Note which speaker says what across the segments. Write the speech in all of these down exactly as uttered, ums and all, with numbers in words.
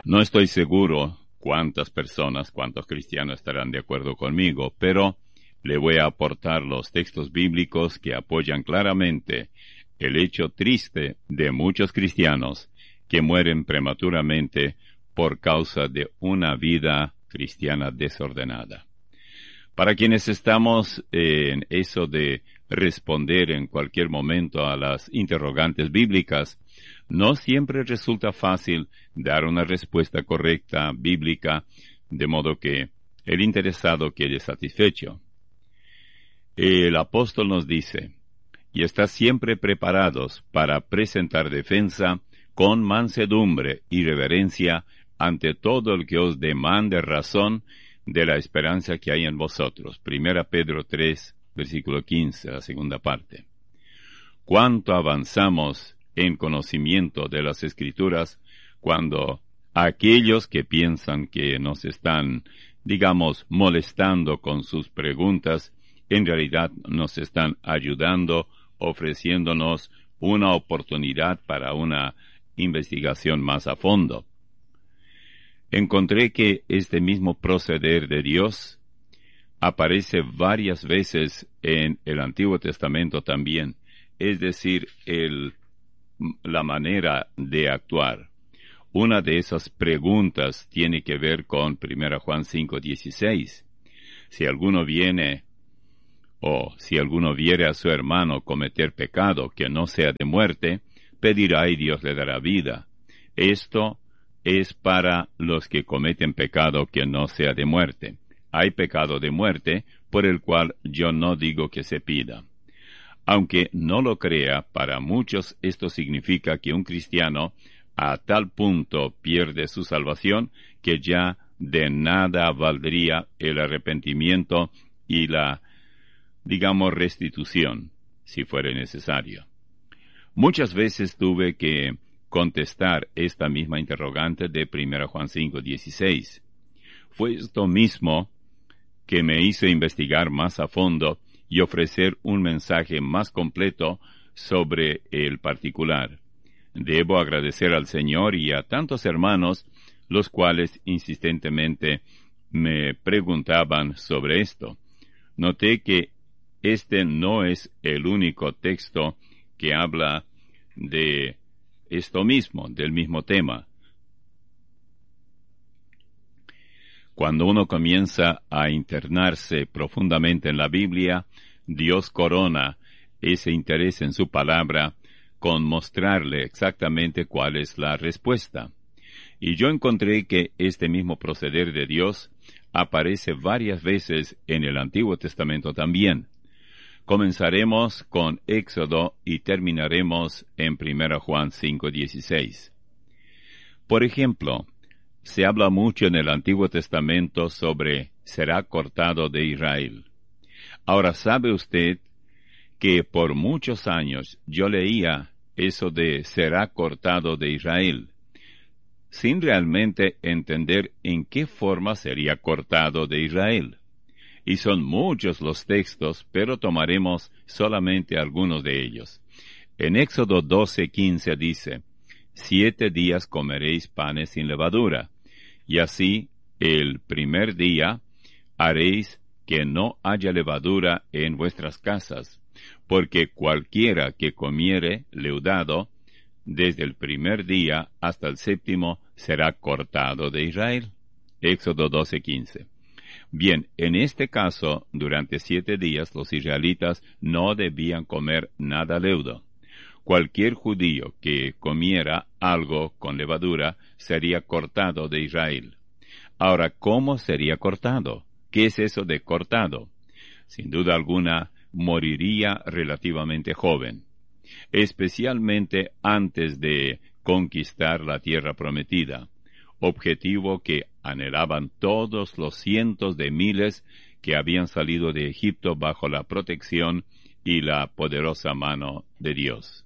Speaker 1: No estoy seguro cuántas personas, cuántos cristianos estarán de acuerdo conmigo, pero le voy a aportar los textos bíblicos que apoyan claramente el hecho triste de muchos cristianos que mueren prematuramente por causa de una vida cristiana desordenada. Para quienes estamos en eso de responder en cualquier momento a las interrogantes bíblicas, no siempre resulta fácil dar una respuesta correcta bíblica, de modo que el interesado quede satisfecho. El apóstol nos dice, y estad siempre preparados para presentar defensa con mansedumbre y reverencia ante todo el que os demande razón de la esperanza que hay en vosotros. Primera Pedro tres, versículo quince, la segunda parte. Cuánto avanzamos en conocimiento de las Escrituras cuando aquellos que piensan que nos están, digamos, molestando con sus preguntas, en realidad nos están ayudando, ofreciéndonos una oportunidad para una investigación más a fondo. Encontré que este mismo proceder de Dios aparece varias veces en el Antiguo Testamento también, es decir, el, la manera de actuar. Una de esas preguntas tiene que ver con Primera Juan cinco dieciséis. Si alguno viene o si alguno viere a su hermano cometer pecado que no sea de muerte, pedirá y Dios le dará vida. Esto es para los que cometen pecado que no sea de muerte. Hay pecado de muerte, por el cual yo no digo que se pida. Aunque no lo crea, para muchos esto significa que un cristiano a tal punto pierde su salvación que ya de nada valdría el arrepentimiento y la, digamos, restitución, si fuera necesario. Muchas veces tuve que contestar esta misma interrogante de Primera Juan cinco dieciséis. Fue esto mismo que me hizo investigar más a fondo y ofrecer un mensaje más completo sobre el particular. Debo agradecer al Señor y a tantos hermanos, los cuales insistentemente me preguntaban sobre esto. Noté que este no es el único texto que habla de esto mismo, del mismo tema. Cuando uno comienza a internarse profundamente en la Biblia, Dios corona ese interés en su palabra con mostrarle exactamente cuál es la respuesta. Y yo encontré que este mismo proceder de Dios aparece varias veces en el Antiguo Testamento también. Comenzaremos con Éxodo y terminaremos en Primera Juan cinco dieciséis. Por ejemplo, se habla mucho en el Antiguo Testamento sobre será cortado de Israel. Ahora, ¿sabe usted que por muchos años yo leía eso de será cortado de Israel, sin realmente entender en qué forma sería cortado de Israel? Y son muchos los textos, pero tomaremos solamente algunos de ellos. En Éxodo doce quince dice, Siete días comeréis panes sin levadura, y así el primer día haréis que no haya levadura en vuestras casas, porque cualquiera que comiere leudado, desde el primer día hasta el séptimo, será cortado de Israel. Éxodo doce quince. Bien, en este caso, durante siete días los israelitas no debían comer nada leudo. Cualquier judío que comiera algo con levadura sería cortado de Israel. Ahora, ¿cómo sería cortado? ¿Qué es eso de cortado? Sin duda alguna, moriría relativamente joven, especialmente antes de conquistar la tierra prometida, objetivo que anhelaban todos los cientos de miles que habían salido de Egipto bajo la protección y la poderosa mano de Dios.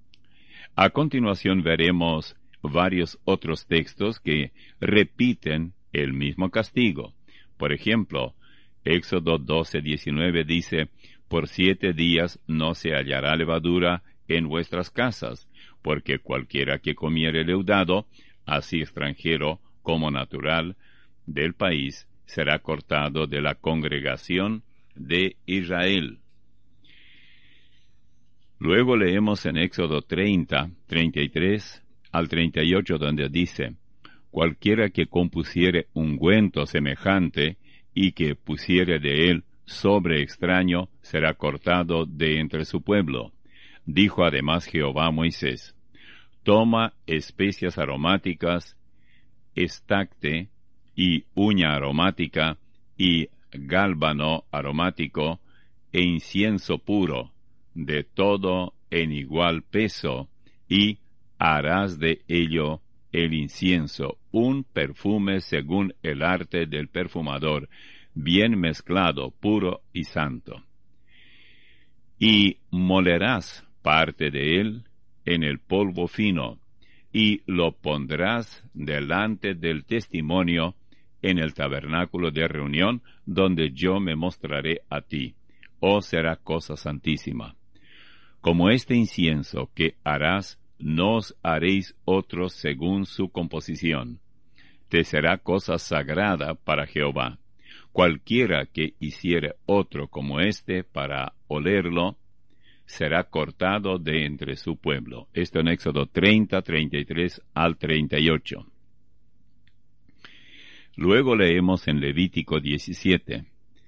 Speaker 1: A continuación veremos varios otros textos que repiten el mismo castigo. Por ejemplo, Éxodo doce diecinueve dice, Por siete días no se hallará levadura en vuestras casas, porque cualquiera que comiere leudado, así extranjero como natural del país, será cortado de la congregación de Israel. Luego leemos en Éxodo treinta, treinta y tres al treinta y ocho, donde dice: cualquiera que compusiere ungüento semejante y que pusiere de él sobre extraño, será cortado de entre su pueblo. Dijo además Jehová a Moisés: toma especias aromáticas, estacte y uña aromática y gálbano aromático e incienso puro, de todo en igual peso, y harás de ello el incienso, un perfume según el arte del perfumador, bien mezclado, puro y santo. Y molerás parte de él en el polvo fino, y lo pondrás delante del testimonio en el tabernáculo de reunión, donde yo me mostraré a ti, o será cosa santísima. Como este incienso que harás, no os haréis otros según su composición. Te será cosa sagrada para Jehová. Cualquiera que hiciere otro como este para olerlo, será cortado de entre su pueblo. Esto en Éxodo treinta, treinta y tres al treinta y ocho. Luego leemos en Levítico diecisiete.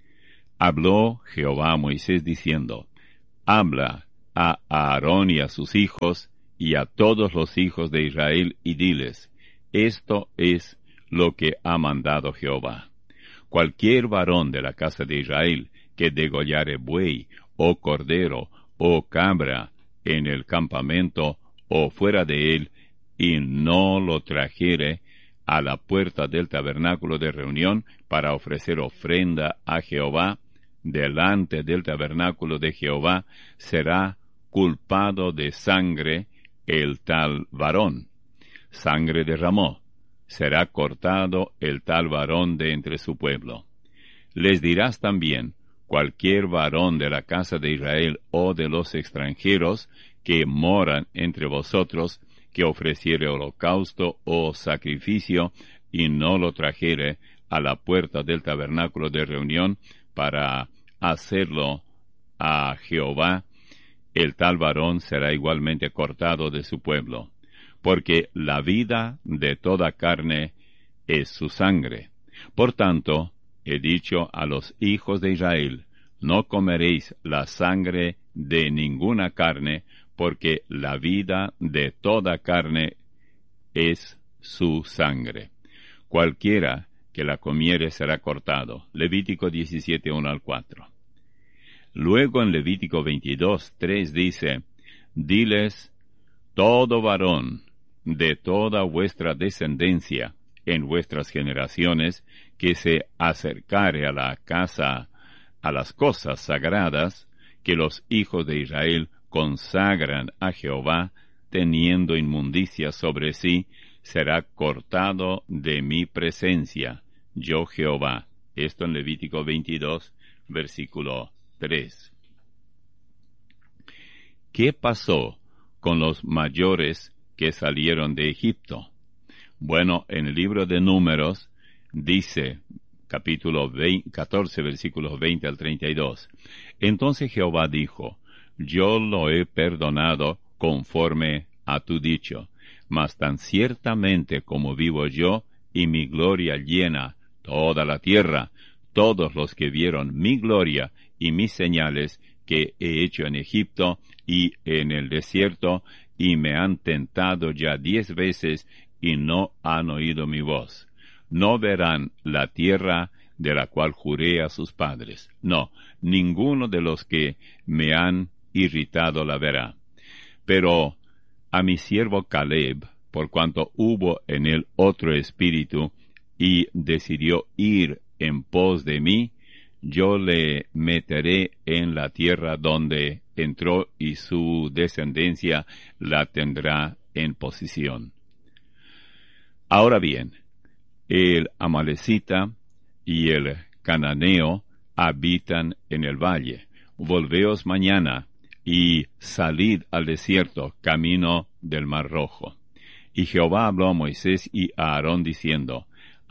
Speaker 1: Habló Jehová a Moisés diciendo: habla a Aarón y a sus hijos y a todos los hijos de Israel y diles: esto es lo que ha mandado Jehová. Cualquier varón de la casa de Israel que degollare buey o cordero o cabra en el campamento o fuera de él, y no lo trajere a la puerta del tabernáculo de reunión para ofrecer ofrenda a Jehová, delante del tabernáculo de Jehová, será culpado de sangre el tal varón. Sangre derramó, será cortado el tal varón de entre su pueblo. Les dirás también: cualquier varón de la casa de Israel o de los extranjeros que moran entre vosotros, que ofreciere holocausto o sacrificio, y no lo trajere a la puerta del tabernáculo de reunión para hacerlo a Jehová, el tal varón será igualmente cortado de su pueblo, porque la vida de toda carne es su sangre. Por tanto, he dicho a los hijos de Israel: no comeréis la sangre de ninguna carne, porque la vida de toda carne es su sangre. Cualquiera que la comiere será cortado. Levítico diecisiete, uno al cuatro. Luego en Levítico veintidós, tres dice: diles: todo varón de toda vuestra descendencia en vuestras generaciones que se acercare a la casa, a las cosas sagradas que los hijos de Israel consagran a Jehová, teniendo inmundicia sobre sí, será cortado de mi presencia, yo Jehová. Esto en Levítico veintidós, versículo tres. ¿Qué pasó con los mayores que salieron de Egipto? Bueno, en el libro de Números dice, capítulo catorce, versículos veinte al treinta y dos. Entonces Jehová dijo: yo lo he perdonado conforme a tu dicho, mas tan ciertamente como vivo yo y mi gloria llena toda la tierra, todos los que vieron mi gloria y mis señales que he hecho en Egipto y en el desierto, y me han tentado ya diez veces y no han oído mi voz, no verán la tierra de la cual juré a sus padres. No, ninguno de los que me han irritado la verá. Pero a mi siervo Caleb, por cuanto hubo en él otro espíritu, y decidió ir en pos de mí, yo le meteré en la tierra donde entró, y su descendencia la tendrá en posesión. Ahora bien, el amalecita y el cananeo habitan en el valle. Volveos mañana y salid al desierto, camino del Mar Rojo. Y Jehová habló a Moisés y a Aarón diciendo: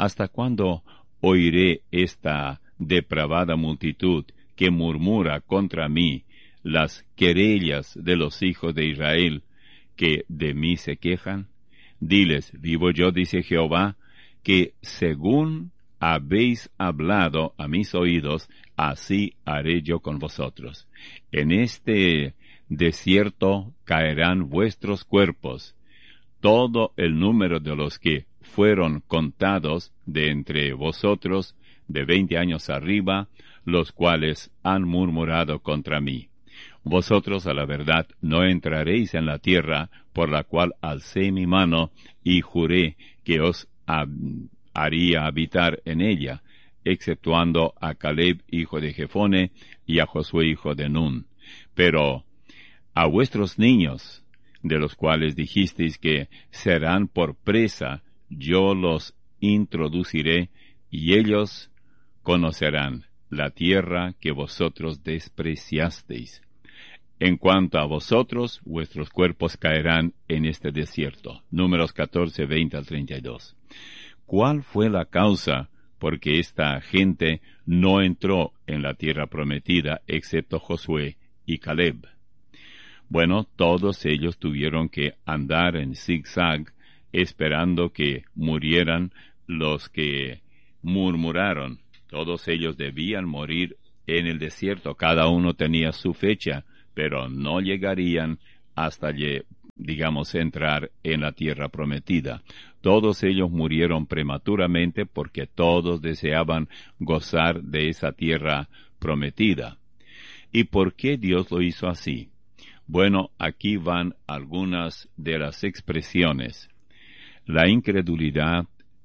Speaker 1: ¿hasta cuándo oiré esta depravada multitud que murmura contra mí las querellas de los hijos de Israel que de mí se quejan? Diles, vivo yo, dice Jehová, que según habéis hablado a mis oídos, así haré yo con vosotros. En este desierto caerán vuestros cuerpos, todo el número de los que fueron contados de entre vosotros de veinte años arriba, los cuales han murmurado contra mí. Vosotros a la verdad no entraréis en la tierra por la cual alcé mi mano y juré que os hab- haría habitar en ella, exceptuando a Caleb hijo de Jefone y a Josué hijo de Nun. Pero a vuestros niños, de los cuales dijisteis que serán por presa, yo los introduciré, y ellos conocerán la tierra que vosotros despreciasteis. En cuanto a vosotros, vuestros cuerpos caerán en este desierto. Números catorce, veinte al treinta y dos. ¿Cuál fue la causa por que esta gente no entró en la tierra prometida, excepto Josué y Caleb? Bueno, todos ellos tuvieron que andar en zigzag, esperando que murieran los que murmuraron. Todos ellos debían morir en el desierto. Cada uno tenía su fecha, pero no llegarían hasta, digamos, entrar en la tierra prometida. Todos ellos murieron prematuramente porque todos deseaban gozar de esa tierra prometida. ¿Y por qué Dios lo hizo así? Bueno, aquí van algunas de las expresiones. La incredulidad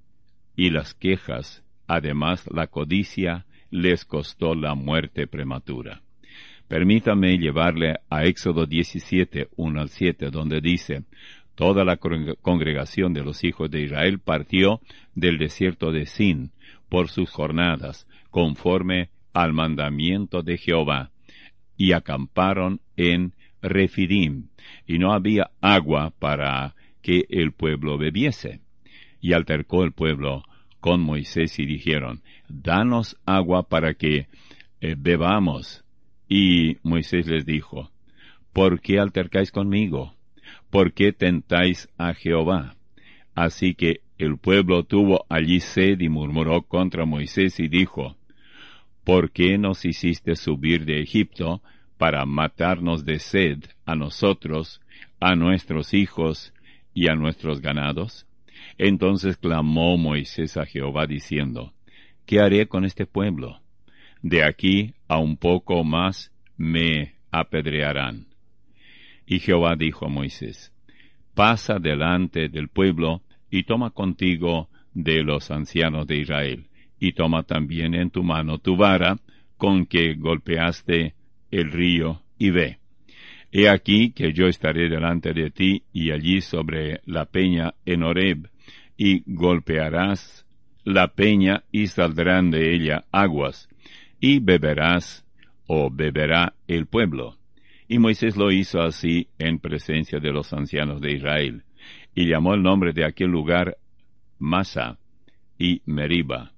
Speaker 1: y las quejas, además la codicia, les costó la muerte prematura. Permítame llevarle a Éxodo diecisiete, uno al siete, donde dice: toda la congregación de los hijos de Israel partió del desierto de Sin por sus jornadas, conforme al mandamiento de Jehová, y acamparon en Refidim, y no había agua para que el pueblo bebiese. Y altercó el pueblo con Moisés y dijeron: danos agua para que eh, bebamos. Y Moisés les dijo: ¿por qué altercáis conmigo? ¿Por qué tentáis a Jehová? Así que el pueblo tuvo allí sed y murmuró contra Moisés y dijo: ¿por qué nos hiciste subir de Egipto para matarnos de sed a nosotros, a nuestros hijos y a nuestros ganados? Entonces clamó Moisés a Jehová diciendo: ¿qué haré con este pueblo? De aquí a un poco más me apedrearán. Y Jehová dijo a Moisés: pasa delante del pueblo y toma contigo de los ancianos de Israel, y toma también en tu mano tu vara con que golpeaste el río, y ve. He aquí que yo estaré delante de ti y allí sobre la peña en Horeb, y golpearás la peña y saldrán de ella aguas, y beberás o beberá el pueblo. Y Moisés lo hizo así en presencia de los ancianos de Israel, y llamó el nombre de aquel lugar Masa y Meriba,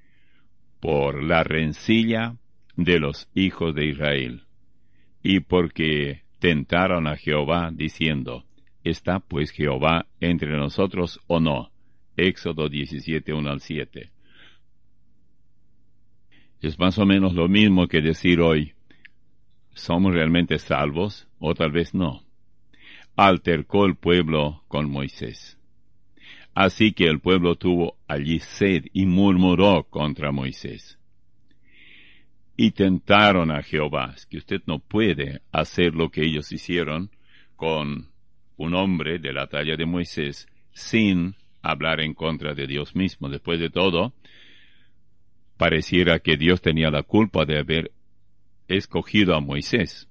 Speaker 1: por la rencilla de los hijos de Israel, y porque tentaron a Jehová, diciendo: ¿está pues Jehová entre nosotros o no? Éxodo diecisiete, uno al siete. Es más o menos lo mismo que decir hoy: ¿somos realmente salvos? O tal vez no. Altercó el pueblo con Moisés. Así que el pueblo tuvo allí sed y murmuró contra Moisés. Y tentaron a Jehová. Es que usted no puede hacer lo que ellos hicieron con un hombre de la talla de Moisés sin hablar en contra de Dios mismo. Después de todo, pareciera que Dios tenía la culpa de haber escogido a Moisés.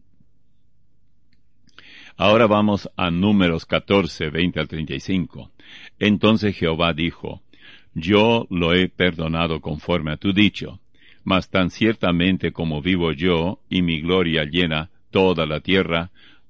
Speaker 1: Ahora vamos a Números catorce, veinte al treinta y cinco. Entonces Jehová dijo: yo lo he perdonado conforme a tu dicho, mas tan ciertamente como vivo yo, y mi gloria llena toda la tierra,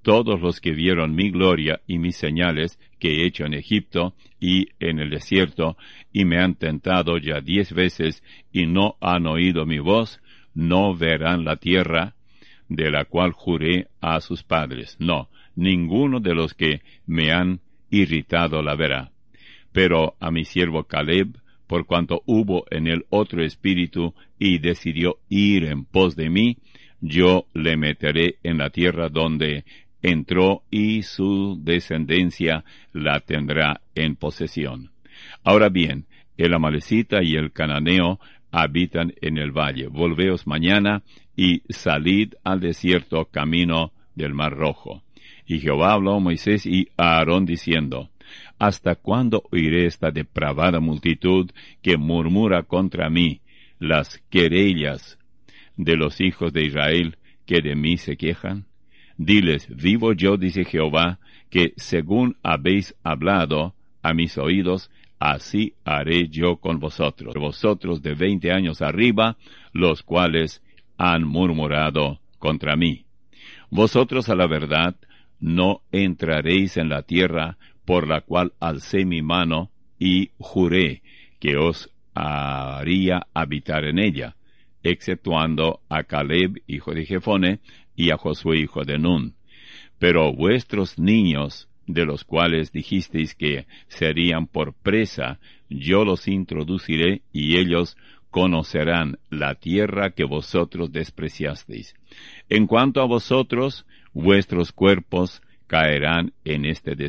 Speaker 1: todos los que vieron mi gloria y mis señales que he hecho en Egipto y en el desierto, y me han tentado ya diez veces, y no han oído mi voz, no verán la tierra de la cual juré a sus padres. No, ninguno de los que me han irritado la verá. Pero a mi siervo Caleb, por cuanto hubo en él otro espíritu y decidió ir en pos de mí, yo le meteré en la tierra donde entró, y su descendencia la tendrá en posesión. Ahora bien, el amalecita y el cananeo habitan en el valle. Volveos mañana y salid al desierto camino del Mar Rojo. Y Jehová habló a Moisés y a Aarón diciendo: ¿Hasta cuándo oiré esta depravada multitud que murmura contra mí las querellas de los hijos de Israel que de mí se quejan? Diles: vivo yo, dice Jehová, que según habéis hablado a mis oídos, así haré yo con vosotros, vosotros de veinte años arriba, los cuales han murmurado contra mí. Vosotros a la verdad no entraréis en la tierra por la cual alcé mi mano y juré que os haría habitar en ella, exceptuando a Caleb, hijo de Jefone, y a Josué, hijo de Nun. Pero vuestros niños, de los cuales dijisteis que serían por presa, yo los introduciré, y ellos conocerán la tierra que vosotros despreciasteis. En cuanto a vosotros, vuestros cuerpos caerán en este desierto.